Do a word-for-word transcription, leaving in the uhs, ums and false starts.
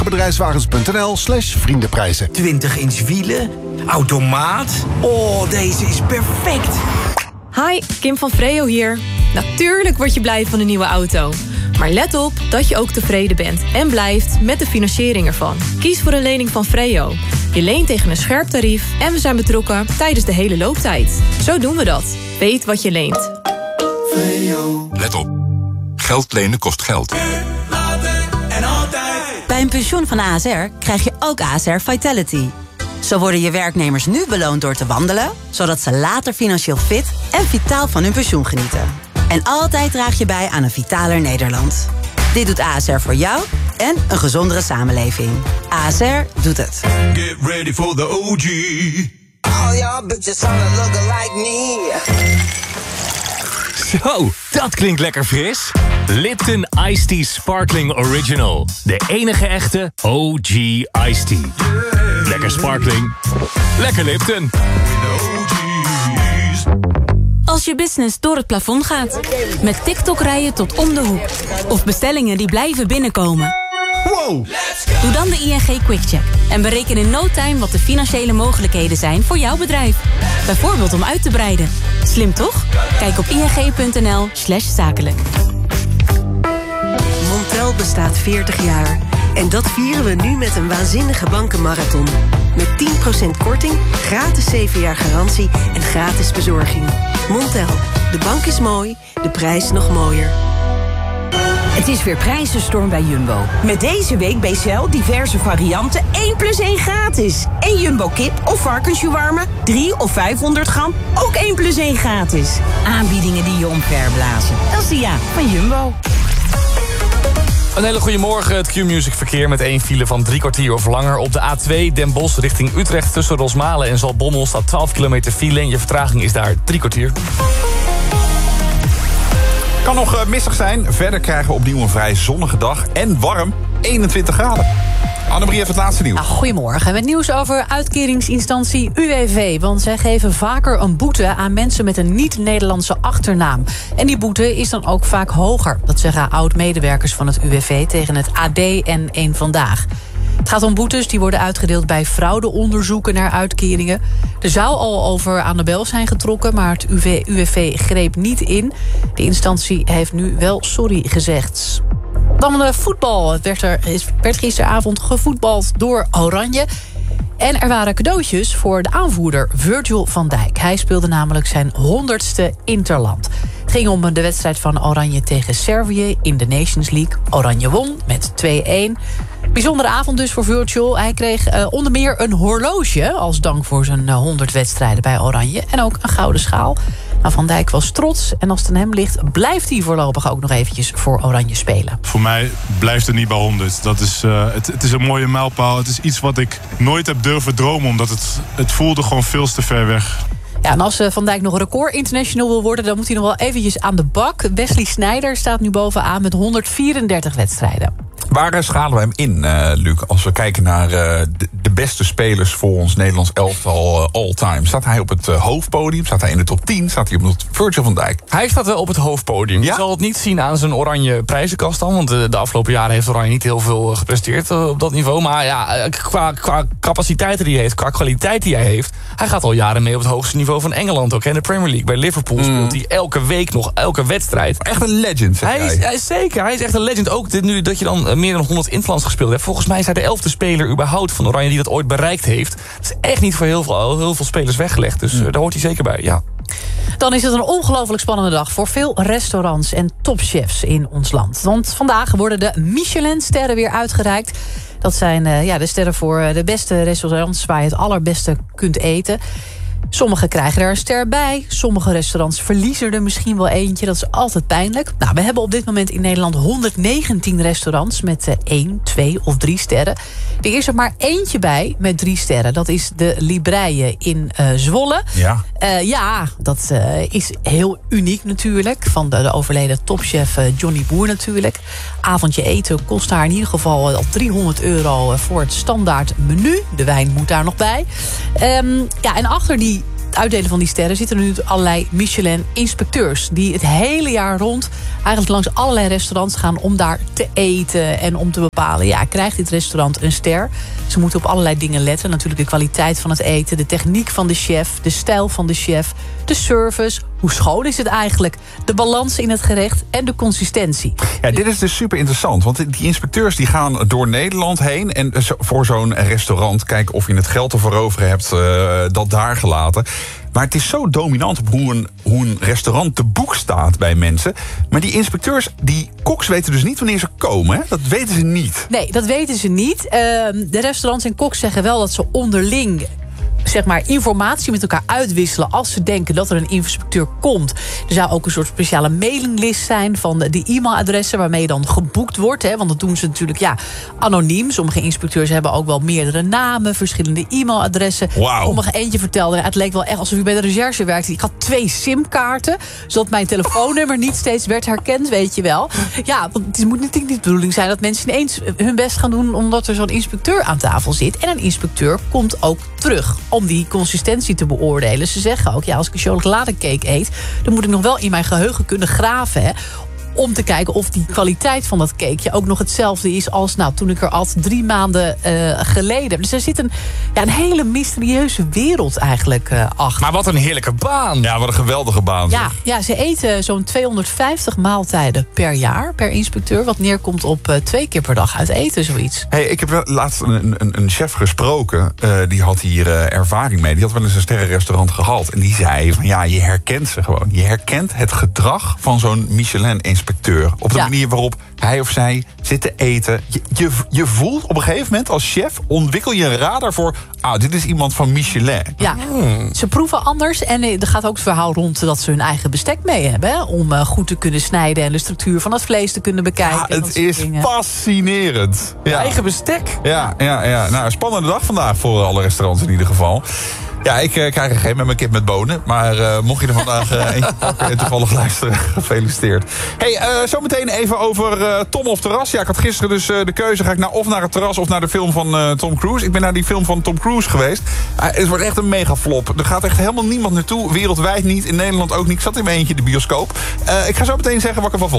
bedrijfswagens.nl slash vriendenprijzen. twintig inch wielen, automaat. Oh, deze is perfect. Hi, Kim van Freo hier. Natuurlijk word je blij van een nieuwe auto. Maar let op dat je ook tevreden bent en blijft met de financiering ervan. Kies voor een lening van Freo. Je leent tegen een scherp tarief en we zijn betrokken tijdens de hele looptijd. Zo doen we dat. Weet wat je leent. Let op. Geld lenen kost geld. Bij een pensioen van A S R krijg je ook A S R Vitality. Zo worden je werknemers nu beloond door te wandelen, zodat ze later financieel fit en vitaal van hun pensioen genieten. En altijd draag je bij aan een vitaler Nederland. Dit doet A S R voor jou en een gezondere samenleving. A S R doet het. Get ready for the O G. All y'all bitches wanna look like me. Zo, dat klinkt lekker fris. Lipton Iced Tea Sparkling Original. De enige echte O G Iced Tea. Lekker sparkling. Lekker Lipton. Als je business door het plafond gaat. Met TikTok-rijen tot om de hoek. Of bestellingen die blijven binnenkomen. Wow! Doe dan de I N G QuickCheck. En bereken in no time wat de financiële mogelijkheden zijn voor jouw bedrijf. Bijvoorbeeld om uit te breiden. Slim toch? Kijk op ing.nl slash zakelijk. Montel bestaat veertig jaar. En dat vieren we nu met een waanzinnige bankenmarathon. Met tien procent korting, gratis zeven jaar garantie en gratis bezorging. Montel, de bank is mooi, de prijs nog mooier. Het is weer prijzenstorm bij Jumbo. Met deze week bij Shell diverse varianten één plus één gratis. En Jumbo kip of varkensjewarme, drie of vijfhonderd gram, ook één plus één gratis. Aanbiedingen die je omverblazen. Dat is de ja van Jumbo. Een hele goede morgen. Het Q-Music verkeer met één file van drie kwartier of langer. Op de A twee Den Bosch richting Utrecht tussen Rosmalen en Zaltbommel staat twaalf kilometer file en je vertraging is daar drie kwartier. Kan nog uh, mistig zijn. Verder krijgen we opnieuw een vrij zonnige dag en warm, eenentwintig graden. Annemarie heeft het laatste nieuws. Ah, goedemorgen. Met nieuws over uitkeringsinstantie U W V. Want zij geven vaker een boete aan mensen met een niet-Nederlandse achternaam. En die boete is dan ook vaak hoger. Dat zeggen oud-medewerkers van het U W V tegen het A D en Eén Vandaag. Het gaat om boetes die worden uitgedeeld bij fraudeonderzoeken naar uitkeringen. Er zou al over aan de bel zijn getrokken, maar het U W V greep niet in. De instantie heeft nu wel sorry gezegd. Dan de voetbal. Het werd, er, werd gisteravond gevoetbald door Oranje. En er waren cadeautjes voor de aanvoerder Virgil van Dijk. Hij speelde namelijk zijn honderdste interland. Het ging om de wedstrijd van Oranje tegen Servië in de Nations League. Oranje won met twee-een. Bijzondere avond dus voor Virgil. Hij kreeg uh, onder meer een horloge als dank voor zijn uh, honderd wedstrijden bij Oranje. En ook een gouden schaal. Nou, Van Dijk was trots en als het aan hem ligt, blijft hij voorlopig ook nog eventjes voor Oranje spelen. Voor mij blijft het niet bij honderd. Dat is, uh, het, het is een mooie mijlpaal. Het is iets wat ik nooit heb durven dromen, omdat het, het voelde gewoon veel te ver weg. Ja, en als Van Dijk nog record international wil worden, dan moet hij nog wel eventjes aan de bak. Wesley Sneijder staat nu bovenaan met honderdvierendertig wedstrijden. Waar schalen we hem in, uh, Luc? Als we kijken naar uh, de, de beste spelers voor ons Nederlands elftal uh, all-time. Staat hij op het uh, hoofdpodium? Staat hij in de top tien? Staat hij op het Virgil van Dijk? Hij staat wel op het hoofdpodium. Ja? Je zal het niet zien aan zijn oranje prijzenkast dan. Want uh, de afgelopen jaren heeft Oranje niet heel veel uh, gepresteerd uh, op dat niveau. Maar ja, qua, qua capaciteiten die hij heeft, qua kwaliteit die hij heeft, hij gaat al jaren mee op het hoogste niveau van Engeland ook. In de Premier League. Bij Liverpool mm. speelt hij elke week nog, elke wedstrijd. Echt een legend, zeg hij is, hij is zeker, hij is echt een legend. Ook dit, nu dat je dan uh, meer dan honderd interlands gespeeld hebt. Volgens mij is hij de elfde speler überhaupt van Oranje die dat ooit bereikt heeft. Dat is echt niet voor heel veel, heel veel spelers weggelegd. Dus uh, daar hoort hij zeker bij, ja. Dan is het een ongelooflijk spannende dag voor veel restaurants en topchefs in ons land. Want vandaag worden de Michelin-sterren weer uitgereikt. Dat zijn uh, ja, de sterren voor de beste restaurants waar je het allerbeste kunt eten. Sommigen krijgen er een ster bij. Sommige restaurants verliezen er misschien wel eentje. Dat is altijd pijnlijk. Nou, we hebben op dit moment in Nederland honderddegentien restaurants met uh, één, twee of drie sterren. Er is er maar eentje bij met drie sterren. Dat is de Libreie in uh, Zwolle. Ja, uh, ja dat uh, is heel uniek natuurlijk. Van de, de overleden topchef uh, Johnny Boer natuurlijk. Avondje eten kost daar in ieder geval al driehonderd euro voor het standaard menu. De wijn moet daar nog bij. Um, ja, en achter die het uitdelen van die sterren zitten er nu allerlei Michelin-inspecteurs die het hele jaar rond eigenlijk langs allerlei restaurants gaan om daar te eten en om te bepalen, ja, krijgt dit restaurant een ster? Ze moeten op allerlei dingen letten. Natuurlijk de kwaliteit van het eten, de techniek van de chef, de stijl van de chef, de service, hoe schoon is het eigenlijk, de balans in het gerecht en de consistentie. Ja, dit is dus super interessant, want die inspecteurs die gaan door Nederland heen en voor zo'n restaurant kijken of je het geld ervoor over hebt, uh, dat daar gelaten. Maar het is zo dominant op hoe een, hoe een restaurant te boek staat bij mensen. Maar die inspecteurs, die koks weten dus niet wanneer ze komen. Hè? Dat weten ze niet. Nee, dat weten ze niet. Uh, de restaurants en koks zeggen wel dat ze onderling, zeg maar, informatie met elkaar uitwisselen als ze denken dat er een inspecteur komt. Er zou ook een soort speciale mailinglist zijn van de e-mailadressen waarmee dan geboekt wordt. Hè, want dat doen ze natuurlijk, ja, anoniem. Sommige inspecteurs hebben ook wel meerdere namen, verschillende e-mailadressen. Wow. Sommige eentje vertelde, het leek wel echt alsof u bij de recherche werkte. Ik had twee simkaarten, zodat mijn telefoonnummer niet steeds werd herkend, weet je wel. Ja, want het moet natuurlijk niet de bedoeling zijn dat mensen ineens hun best gaan doen omdat er zo'n inspecteur aan tafel zit. En een inspecteur komt ook terug om die consistentie te beoordelen. Ze zeggen ook, ja, als ik een chocoladecake eet, dan moet ik nog wel in mijn geheugen kunnen graven, hè, om te kijken of die kwaliteit van dat cakeje ook nog hetzelfde is als, nou, toen ik er at drie maanden uh, geleden. Dus er zit een, ja, een hele mysterieuze wereld eigenlijk uh, achter. Maar wat een heerlijke baan. Ja, wat een geweldige baan. Ja, ja, ze eten zo'n tweehonderdvijftig maaltijden per jaar, per inspecteur. Wat neerkomt op uh, twee keer per dag uit eten, zoiets. Hey, ik heb wel laatst een, een, een chef gesproken. Uh, die had hier uh, ervaring mee. Die had wel eens een sterrenrestaurant gehad. En die zei van, ja, je herkent ze gewoon. Je herkent het gedrag van zo'n Michelin-inspecteur. Op de ja. manier waarop hij of zij zit te eten. Je, je, je voelt op een gegeven moment als chef, ontwikkel je een radar voor, ah, dit is iemand van Michelin. Ja, hmm. Ze proeven anders. En er gaat ook het verhaal rond dat ze hun eigen bestek mee hebben, hè, om uh, goed te kunnen snijden en de structuur van het vlees te kunnen bekijken. Ja, het is dingen. fascinerend. Ja. Eigen bestek. Ja, ja, ja. Nou, een spannende dag vandaag voor alle restaurants in ieder geval. Ja, ik uh, krijg er geen met mijn kip met bonen. Maar uh, mocht je er vandaag uh, eentje pakken en toevallig luisteren, gefeliciteerd. Hey, uh, zometeen even over uh, Tom of terras. Ja, ik had gisteren dus uh, de keuze, ga ik nou of naar het terras of naar de film van uh, Tom Cruise. Ik ben naar die film van Tom Cruise geweest. Uh, het wordt echt een mega flop. Er gaat echt helemaal niemand naartoe. Wereldwijd niet, in Nederland ook niet. Ik zat in mijn eentje in de bioscoop. Uh, ik ga zo meteen zeggen wat ik ervan vond.